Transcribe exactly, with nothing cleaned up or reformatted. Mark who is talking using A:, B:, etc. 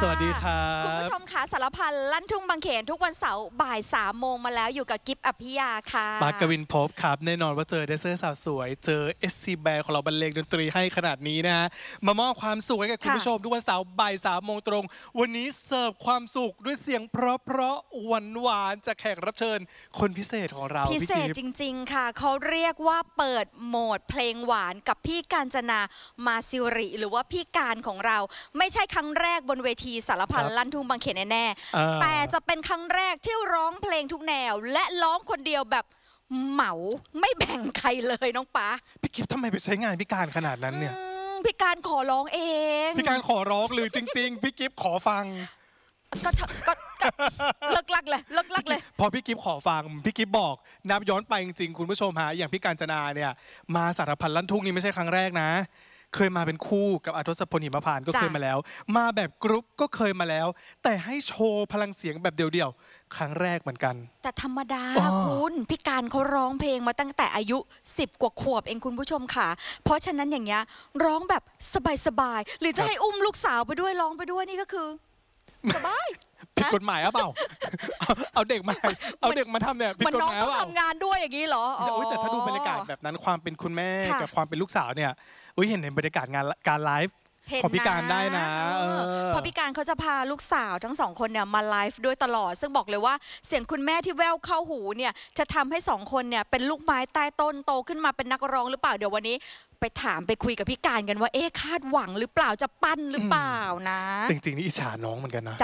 A: สวัสดีครับ
B: คุณผู้ชมคะสารพันลั่นทุ่งบางเขนทุกวันเสาร์บ่ายสามโมงมาแล้วอยู่กับกิฟต์อภิยาค่ะ
A: ปาร์คกวินภพครับแน่นอนว่าเจอแดนเซอร์สาวสวยเจอ เอส ซี Band ของเราบรรเลงดนตรีให้ขนาดนี้นะฮะมามอบความสุขให้กับคุณผู้ชมทุกวันเสาร์บ่ายสามโมงตรงวันนี้เสิร์ฟความสุขด้วยเสียงเพราะเพราะหวานหวานจากแขกรับเชิญคนพิเศษของเรา
B: พิเศษจริงๆค่ะเขาเรียกว่าเปิดโหมดเพลงหวานกับพี่กาญจนามาซิริหรือว่าพี่การของเราไม่ใช่ครั้งแรกบนเวทีสารพันลั่นทุ่งบางเขนแน่ๆแต่จะเป็นครั้งแรกที่ร้องเพลงทุกแนวและร้องคนเดียวแบบเหมาไม่แบ่งใครเลยน้องป๊า
A: พี่กิฟทำไมไปใช้งานพี่การขนาดนั้นเนี่ย
B: พี่การขอร้องเอง
A: พี่การขอร้องหรือจริงๆพี่กิฟขอฟัง
B: ก็ก็เลิกลักเลยเลิกลักเลย
A: พอพี่กิฟขอฟังพี่กิฟบอกนับย้อนไปจริงๆคุณผู้ชมฮะอย่างพี่กาญจนาเนี่ยมาสารพันลั่นทุ่งนี่ไม่ใช่ครั้งแรกนะเคยมาเป็นคู่กับอาทศพลหิมพานต์ก็เคยมาแล้วมาแบบกรุ๊ปก็เคยมาแล้วแต่ให้โชว์พลังเสียงแบบเดี่ยวๆครั้งแรกเหมือนกัน
B: แต่ธรรมดาคุณพี่การเขาร้องเพลงมาตั้งแต่อายุสิบกว่าขวบเองคุณผู้ชมค่ะเพราะฉะนั้นอย่างเงี้ยร้องแบบสบายๆหรือจะให้อุ้มลูกสาวไปด้วยร้องไปด้วยนี่ก็คือสบาย
A: ผิดกฎหมายหรือเปล่าเอาเด็กมาเอาเด็กมาทำเนี่ยผิดกฎหมายหรือเปล่า
B: มันน้องต้องทำงานด้วยอย่างนี้เหรอ
A: แต่ถ้าดูบรรยากาศแบบนั้นความเป็นคุณแม่กับความเป็นลูกสาวเนี่ยอุ้ยเห็นในบรรยากาศงานการไลฟ์ของพี่การได้นะ
B: เพราะพี่การเขาจะพาลูกสาวทั้งสองคนเนี่ยมาไลฟ์ด้วยตลอดซึ่งบอกเลยว่าเสียงคุณแม่ที่แววเข้าหูเนี่ยจะทำให้สองคนเนี่ยเป็นลูกไม้ใต้ต้นโตขึ้นมาเป็นนักร้องหรือเปล่าเดี๋ยววันนี้ไปถามไปคุยกับพี่การกันว่าเอ๊ะคาดหวังหรือเปล่าจะปั้นหรือเปล่านะ
A: จริงๆนี่อิจฉาน้องเหมือนกันนะ